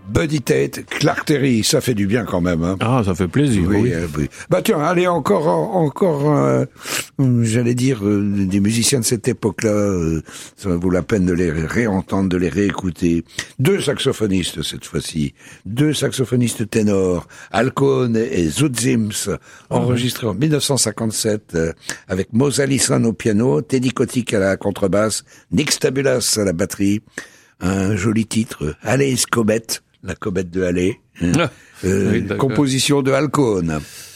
Buddy Tate, Clark Terry, ça fait du bien quand même. Hein. Ah, ça fait plaisir. Oui. Oui. Bah tiens, allez encore, j'allais dire des musiciens de cette époque-là. Ça vaut la peine de les réentendre, de les réécouter. 2 saxophonistes cette fois-ci, 2 saxophonistes ténors, Al Cohn et Zoot Sims, enregistrés en 1957 avec Mose Allison au piano, Teddy Kotick à la contrebasse, Nick Stabulas à la batterie. Un joli titre, Halley's Comet, la comète de Halley, Oui, composition de Al Cohn.